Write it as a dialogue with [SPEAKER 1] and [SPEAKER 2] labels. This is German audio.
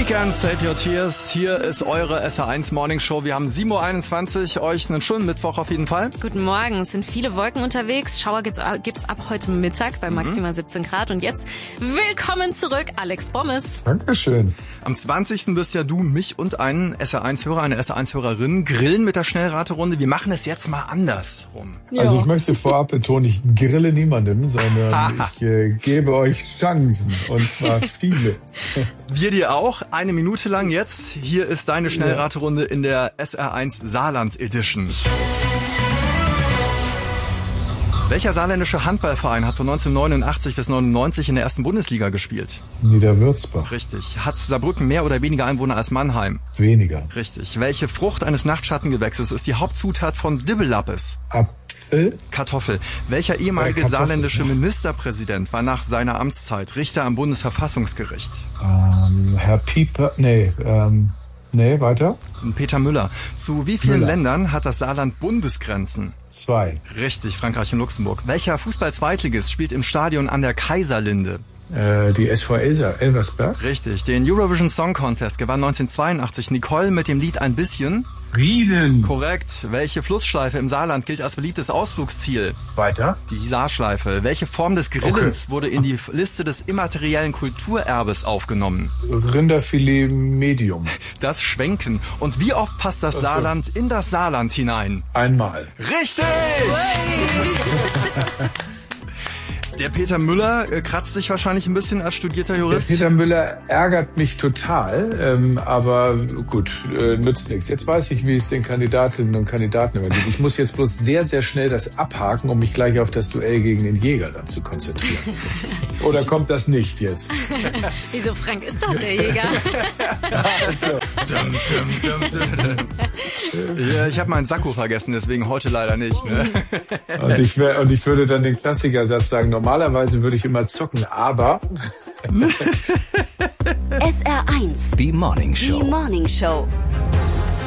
[SPEAKER 1] Weekend, Save Your Tears. Hier ist eure SR1 Morning Show. Wir haben 7.21 Uhr. Euch einen schönen Mittwoch auf jeden Fall.
[SPEAKER 2] Guten Morgen. Es sind viele Wolken unterwegs. Schauer gibt's ab heute Mittag bei maximal 17 Grad. Und jetzt willkommen zurück, Alex Bommes.
[SPEAKER 3] Dankeschön.
[SPEAKER 1] Am 20. wirst ja du, mich und einen SR1-Hörer, eine SR1-Hörerin grillen mit der Schnellraterunde. Wir machen es jetzt mal andersrum.
[SPEAKER 3] Also ich möchte vorab betonen, ich grille niemandem, sondern ich gebe euch Chancen. Und zwar viele.
[SPEAKER 1] Wir dir auch. Eine Minute lang jetzt. Hier ist deine Schnellraterunde in der SR1 Saarland Edition. Welcher saarländische Handballverein hat von 1989 bis 99 in der ersten Bundesliga gespielt?
[SPEAKER 3] Niederwürzbach.
[SPEAKER 1] Richtig. Hat Saarbrücken mehr oder weniger Einwohner als Mannheim?
[SPEAKER 3] Weniger.
[SPEAKER 1] Richtig. Welche Frucht eines Nachtschattengewächses ist die Hauptzutat von Dibbelappes?
[SPEAKER 3] Apfel.
[SPEAKER 1] Kartoffel. Welcher ehemalige saarländische Ministerpräsident war nach seiner Amtszeit Richter am Bundesverfassungsgericht?
[SPEAKER 3] Herr Pieper. Weiter.
[SPEAKER 1] Peter Müller. Zu wie vielen Ländern hat das Saarland Bundesgrenzen?
[SPEAKER 3] 2.
[SPEAKER 1] Richtig, Frankreich und Luxemburg. Welcher Fußball-Zweitligist spielt im Stadion an der Kaiserlinde?
[SPEAKER 3] Die SV Elversberg.
[SPEAKER 1] Richtig. Den Eurovision Song Contest gewann 1982 Nicole mit dem Lied Ein bisschen.
[SPEAKER 3] Rieden.
[SPEAKER 1] Korrekt. Welche Flussschleife im Saarland gilt als beliebtes Ausflugsziel?
[SPEAKER 3] Weiter.
[SPEAKER 1] Die Saarschleife. Welche Form des Grillens wurde in die Liste des immateriellen Kulturerbes aufgenommen?
[SPEAKER 3] Rinderfilet Medium.
[SPEAKER 1] Das Schwenken. Und wie oft passt das Saarland in das Saarland hinein?
[SPEAKER 3] Einmal.
[SPEAKER 1] Richtig! Der Peter Müller kratzt sich wahrscheinlich ein bisschen als studierter Jurist.
[SPEAKER 3] Der Peter Müller ärgert mich total, aber gut, nützt nichts. Jetzt weiß ich, wie es den Kandidatinnen und Kandidaten immer geht. Ich muss jetzt bloß sehr, sehr schnell das abhaken, um mich gleich auf das Duell gegen den Jäger dann zu konzentrieren. Oder kommt das nicht jetzt?
[SPEAKER 2] Wieso, Frank ist doch der Jäger.
[SPEAKER 3] Also.
[SPEAKER 1] Ja, ich habe meinen Sakko vergessen, deswegen heute leider nicht. Ne?
[SPEAKER 3] Und ich würde dann den Klassikersatz sagen, normalerweise würde ich immer zucken, aber...
[SPEAKER 4] SR1.
[SPEAKER 5] Die Morning Show.
[SPEAKER 4] Die Morning Show.